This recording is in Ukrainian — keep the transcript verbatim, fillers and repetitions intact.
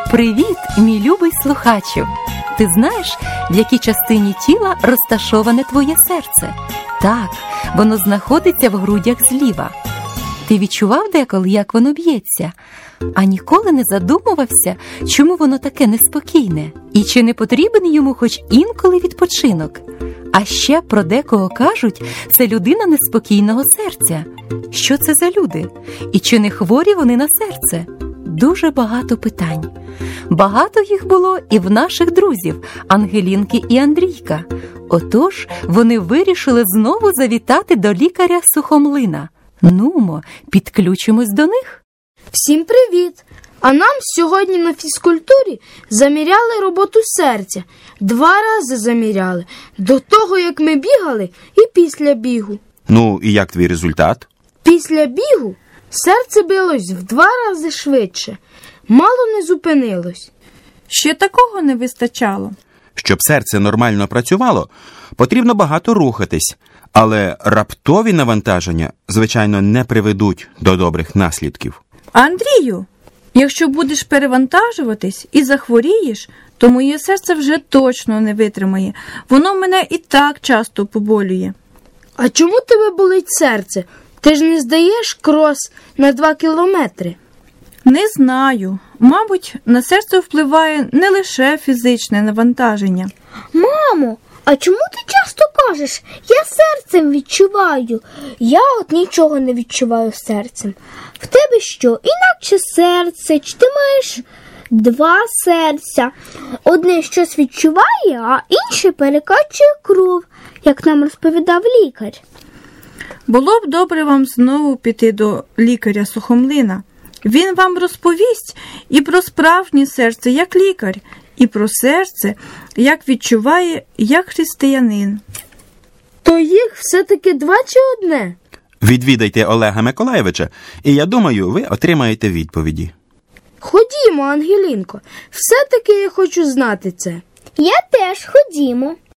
Привіт, мій любий слухачу! Ти знаєш, в якій частині тіла розташоване твоє серце? Так, воно знаходиться в грудях зліва. Ти відчував деколи, як воно б'ється? А ніколи не задумувався, чому воно таке неспокійне? І чи не потрібен йому хоч інколи відпочинок? А ще про декого кажуть, це людина неспокійного серця. Що це за люди? І чи не хворі вони на серце? Дуже багато питань. Багато їх було і в наших друзів Ангелінки і Андрійка. Отож, вони вирішили знову завітати до лікаря Сухомлина. Нумо, підключимось до них. Всім привіт! А нам сьогодні на фізкультурі заміряли роботу серця. Два рази заміряли. До того, як ми бігали, і після бігу. Ну, і як твій результат? Після бігу серце билось в два рази швидше. Мало не зупинилось. Ще такого не вистачало. Щоб серце нормально працювало, потрібно багато рухатись. Але раптові навантаження, звичайно, не приведуть до добрих наслідків. Андрію, якщо будеш перевантажуватись і захворієш, то моє серце вже точно не витримає. Воно мене і так часто поболює. А чому тебе болить серце? Ти ж не здаєш крос на два кілометри? Не знаю. Мабуть, на серце впливає не лише фізичне навантаження. Мамо, а чому ти часто кажеш, я серцем відчуваю? Я от нічого не відчуваю серцем. В тебе що, інакше серце, чи ти маєш два серця? Одне щось відчуває, а інше перекачує кров, як нам розповідав лікар. Було б добре вам знову піти до лікаря Сухомлина. Він вам розповість і про справжнє серце, як лікар, і про серце, як відчуває, як християнин. То їх все-таки два чи одне? Відвідайте Олега Миколайовича, і я думаю, ви отримаєте відповіді. Ходімо, Ангелінко, все-таки я хочу знати це. Я теж, ходімо.